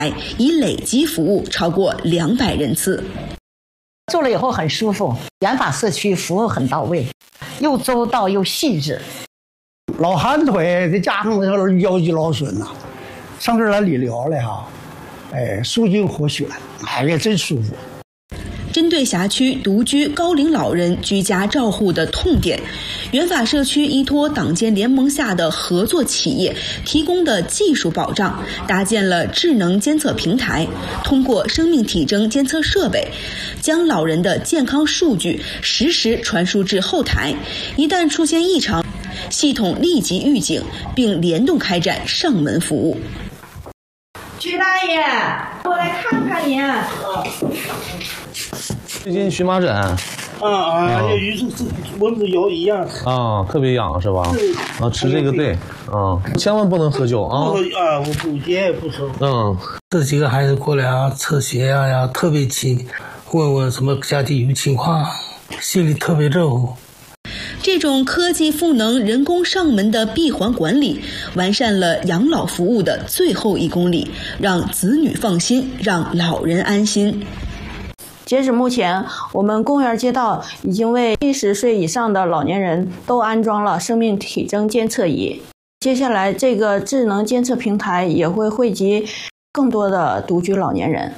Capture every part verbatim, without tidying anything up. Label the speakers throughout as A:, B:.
A: 已累计服务超过两百人次。
B: 做了以后很舒服，原法社区服务很到位，又周到又细致。
C: 老寒腿再加上腰肌劳损呐、啊，上这儿来理疗了哈，哎，舒筋活血，哎呀，真舒服。
A: 针对辖区独居高龄老人居家照护的痛点，原法社区依托党建联盟下的合作企业提供的技术保障，搭建了智能监测平台，通过生命体征监测设备，将老人的健康数据实时传输至后台，一旦出现异常，系统立即预警，并联动开展上门服务。
D: 曲大爷，我来看看您。
E: 最近荨麻疹，啊
C: 啊，也与蚊子咬一样
E: 啊，特别痒是吧？啊，吃这个对，啊，千万不能喝酒啊！
C: 啊，我不戒不抽。
E: 嗯，
F: 这几个孩子过来啊，测血压呀，特别急，问我什么家庭有情况，心里特别热乎。
A: 这种科技赋能人工上门的闭环管理，完善了养老服务的最后一公里，让子女放心，让老人安心。
G: 截止目前，我们公园街道已经为七十岁以上的老年人都安装了生命体征监测仪。接下来，这个智能监测平台也会惠及更多的独居老年人。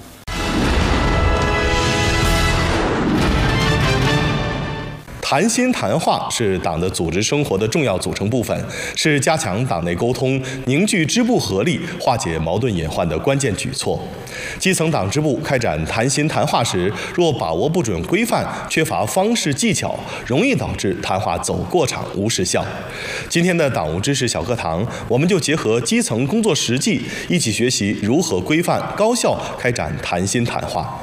H: 谈心谈话是党的组织生活的重要组成部分，是加强党内沟通、凝聚支部合力、化解矛盾隐患的关键举措。基层党支部开展谈心谈话时，若把握不准规范，缺乏方式技巧，容易导致谈话走过场无实效。今天的党务知识小课堂，我们就结合基层工作实际，一起学习如何规范高效开展谈心谈话。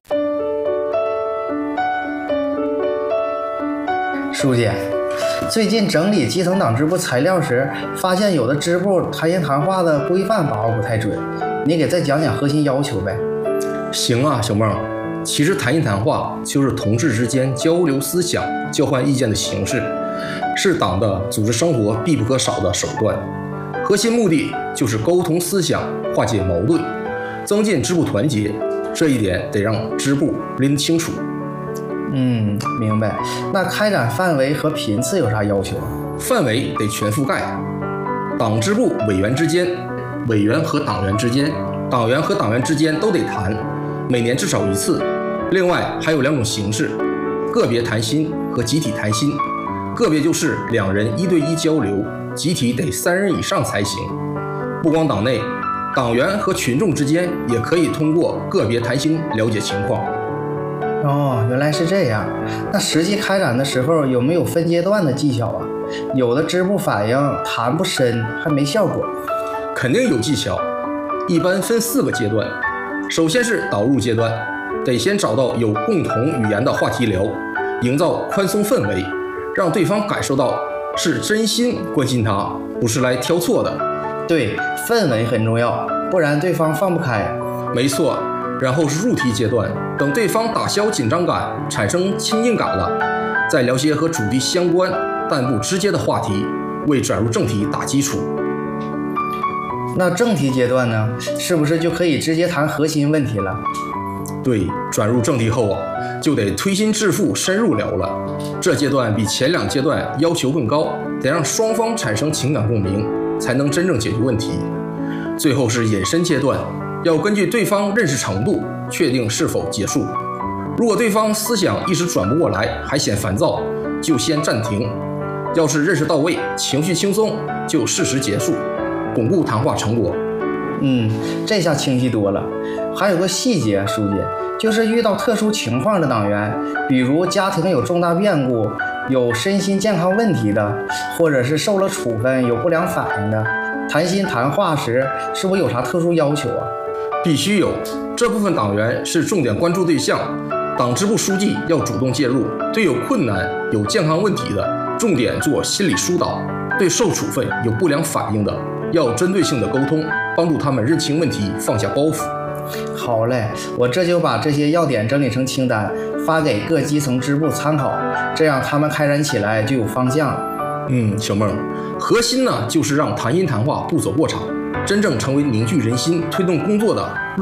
I: 书记，最近整理基层党支部材料时，发现有的支部谈心谈话的规范把握不太准，你给再讲讲核心要求呗。
J: 行啊，小孟，其实谈心谈话就是同志之间交流思想、交换意见的形式，是党的组织生活必不可少的手段。核心目的就是沟通思想，化解矛盾，增进支部团结，这一点得让支部拎清楚。
I: 嗯，明白。那开展范围和频次有啥要求？
J: 范围得全覆盖，党支部委员之间、委员和党员之间、党员和党员之间都得谈，每年至少一次。另外还有两种形式，个别谈心和集体谈心。个别就是两人一对一交流，集体得三人以上才行。不光党内，党员和群众之间也可以通过个别谈心了解情况。
I: 哦，原来是这样。那实际开展的时候有没有分阶段的技巧啊？有的支部反映谈不深，还没效果。
J: 肯定有技巧，一般分四个阶段。首先是导入阶段，得先找到有共同语言的话题聊，营造宽松氛围，让对方感受到是真心关心他，不是来挑错的。
I: 对，氛围很重要，不然对方放不开。
J: 没错。然后是入题阶段，等对方打消紧张感，产生亲近感了，再聊些和主题相关但不直接的话题，为转入正题打基础。
I: 那正题阶段呢，是不是就可以直接谈核心问题了？
J: 对，转入正题后啊，就得推心置腹深入聊了。这阶段比前两阶段要求更高，得让双方产生情感共鸣，才能真正解决问题。最后是引申阶段，要根据对方认识程度确定是否结束。如果对方思想一时转不过来，还嫌烦躁，就先暂停。要是认识到位，情绪轻松，就适时结束，巩固谈话成果。
I: 嗯，这下清晰多了。还有个细节，书记，就是遇到特殊情况的党员，比如家庭有重大变故，有身心健康问题的，或者是受了处分有不良反应的，谈心谈话时是否有啥特殊要求啊？
J: 必须有，这部分党员是重点关注对象，党支部书记要主动介入，对有困难、有健康问题的，重点做心理疏导；对受处分、有不良反应的，要针对性的沟通，帮助他们认清问题，放下包袱。
I: 好嘞，我这就把这些要点整理成清单，发给各基层支部参考，这样他们开展起来就有方向。
J: 嗯，小孟，核心呢就是让谈心谈话不走过场，真正成为凝聚人心、推动工作的